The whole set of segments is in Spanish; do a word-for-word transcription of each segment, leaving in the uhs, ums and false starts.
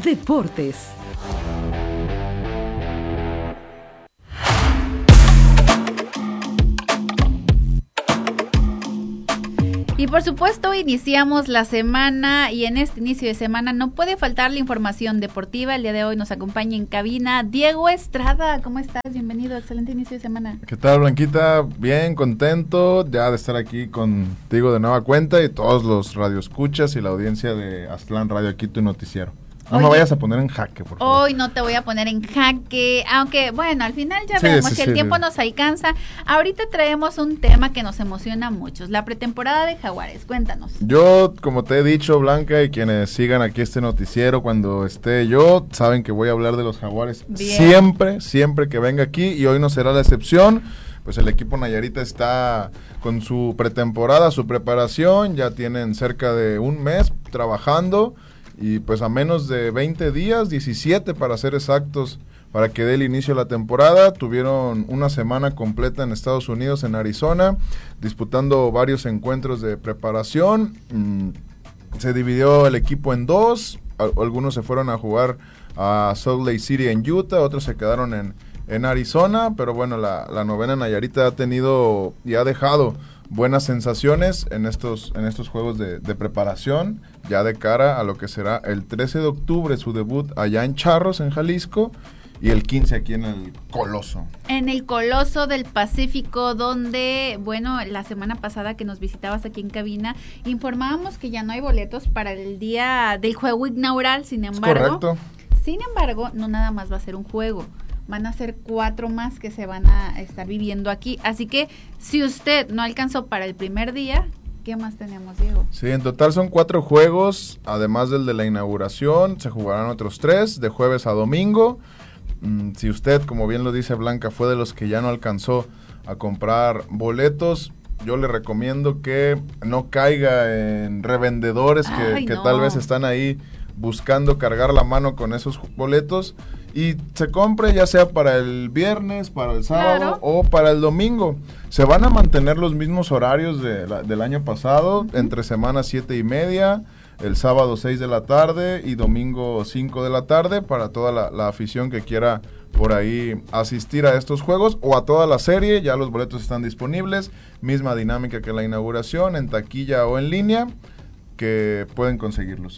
Deportes. Y por supuesto iniciamos la semana y en este inicio de semana no puede faltar la información deportiva. El día de hoy nos acompaña en cabina Diego Estrada. ¿Cómo estás? Bienvenido, excelente inicio de semana. ¿Qué tal, Blanquita? Bien, contento ya de estar aquí contigo de nueva cuenta y todos los radioescuchas y la audiencia de Aztlán Radio, aquí tu noticiero. No Oye, me vayas a poner en jaque, por favor. Hoy no te voy a poner en jaque, aunque bueno, al final ya sí, vemos sí, que sí, el tiempo sí. nos alcanza. Ahorita traemos un tema que nos emociona a muchos, la pretemporada de Jaguares. Cuéntanos. Yo, como te he dicho, Blanca, y quienes sigan aquí este noticiero, cuando esté yo, saben que voy a hablar de los Jaguares Bien. siempre, siempre que venga aquí, y hoy no será la excepción. Pues el equipo Nayarita está con su pretemporada, su preparación, ya tienen cerca de un mes trabajando. Y pues a menos de veinte días, diecisiete para ser exactos, para que dé el inicio de la temporada. Tuvieron una semana completa en Estados Unidos, en Arizona, disputando varios encuentros de preparación. Mm, se dividió el equipo en dos, algunos se fueron a jugar a Salt Lake City en Utah, otros se quedaron en, en Arizona, pero bueno, la, la novena Nayarita ha tenido y ha dejado buenas sensaciones en estos en estos juegos de, de preparación, ya de cara a lo que será el trece de octubre su debut allá en Charros, en Jalisco, y el quince aquí en el Coloso. En el Coloso del Pacífico, donde, bueno, la semana pasada que nos visitabas aquí en cabina, informábamos que ya no hay boletos para el día del juego inaugural, sin embargo. Correcto. Sin embargo, no nada más va a ser un juego. Van a ser cuatro más que se van a estar viviendo aquí. Así que si usted no alcanzó para el primer día, ¿qué más tenemos, Diego? Sí, en total son cuatro juegos, además del de la inauguración, se jugarán otros tres, de jueves a domingo. Mm, si usted, como bien lo dice Blanca, fue de los que ya no alcanzó a comprar boletos, yo le recomiendo que no caiga en revendedores que, Ay, que no. tal vez están ahí buscando cargar la mano con esos boletos y se compre ya sea para el viernes, para el sábado Claro. o para el domingo. Se van a mantener los mismos horarios de la, del año pasado, uh-huh. entre semana siete y media, el sábado seis de la tarde y domingo cinco de la tarde para toda la, la afición que quiera por ahí asistir a estos juegos o a toda la serie. Ya los boletos están disponibles, misma dinámica que la inauguración, en taquilla o en línea, que pueden conseguirlos.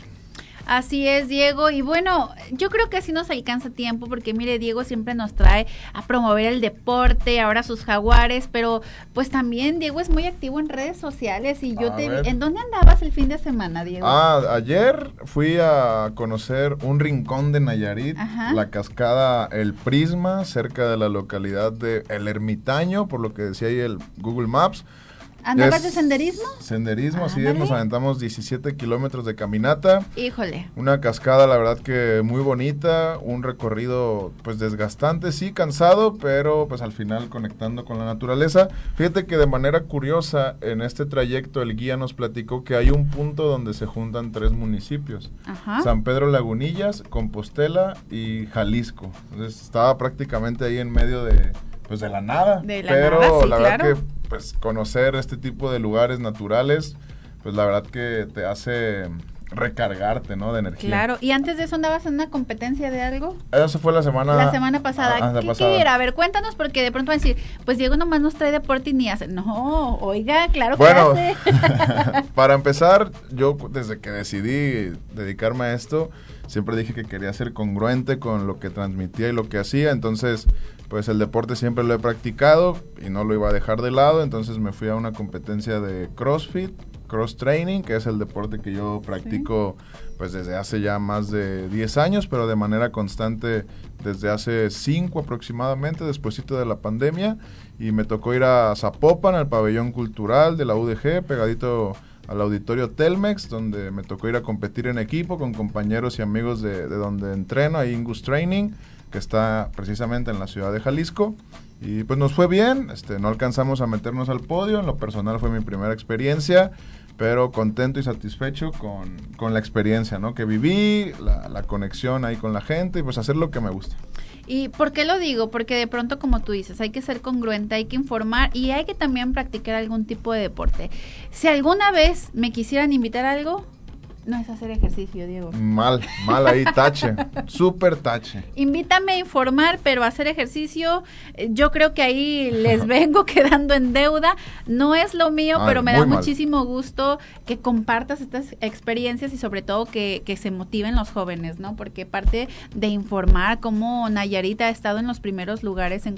Así es, Diego, y bueno, yo creo que así nos alcanza tiempo, porque mire, Diego siempre nos trae a promover el deporte, ahora sus Jaguares, pero pues también Diego es muy activo en redes sociales, y yo a te ver. vi, ¿en dónde andabas el fin de semana, Diego? Ah, ayer fui a conocer un rincón de Nayarit, Ajá. la cascada El Prisma, cerca de la localidad de El Ermitaño, por lo que decía ahí el Google Maps. ¿Andabas de senderismo? Senderismo, así es, nos aventamos diecisiete kilómetros de caminata. Híjole. Una cascada, la verdad que muy bonita, un recorrido pues desgastante, sí, cansado, pero pues al final conectando con la naturaleza. Fíjate que de manera curiosa, en este trayecto el guía nos platicó que hay un punto donde se juntan tres municipios. Ajá. San Pedro Lagunillas, Compostela y Jalisco. Entonces estaba prácticamente ahí en medio de, pues de la nada. De la pero nada, sí, la verdad claro. que pues conocer este tipo de lugares naturales, pues la verdad que te hace recargarte, ¿no? De energía. Claro, y antes de eso andabas en una competencia de algo. Eso fue la semana... La semana pasada. Ah, la ¿Qué, pasada. ¿Qué era? A ver, cuéntanos, porque de pronto van a decir, pues Diego nomás nos trae deporte y ni hace. No, oiga, claro que bueno, hace. Para empezar, yo desde que decidí dedicarme a esto, siempre dije que quería ser congruente con lo que transmitía y lo que hacía, entonces pues el deporte siempre lo he practicado y no lo iba a dejar de lado, entonces me fui a una competencia de CrossFit, Cross Training, que es el deporte que yo practico sí. pues desde hace ya más de diez años, pero de manera constante desde hace cinco aproximadamente, despuesito de la pandemia, y me tocó ir a Zapopan, al pabellón cultural de la U D G, pegadito al auditorio Telmex, donde me tocó ir a competir en equipo con compañeros y amigos de, de donde entreno, ahí Ingus Training, que está precisamente en la ciudad de Jalisco, y pues nos fue bien, este, no alcanzamos a meternos al podio, en lo personal fue mi primera experiencia, pero contento y satisfecho con, con la experiencia, ¿no? Que viví, la, la conexión ahí con la gente, y pues hacer lo que me gusta. ¿Y por qué lo digo? Porque de pronto, como tú dices, hay que ser congruente, hay que informar y hay que también practicar algún tipo de deporte. Si alguna vez me quisieran invitar a algo, No es hacer ejercicio, Diego. Mal, mal ahí, tache, súper tache. Invítame a informar, pero hacer ejercicio, eh, yo creo que ahí les vengo quedando en deuda. No es lo mío, Mal, pero me da muy mal. muchísimo gusto que compartas estas experiencias y sobre todo que, que se motiven los jóvenes, ¿no? Porque parte de informar cómo Nayarit ha estado en los primeros lugares en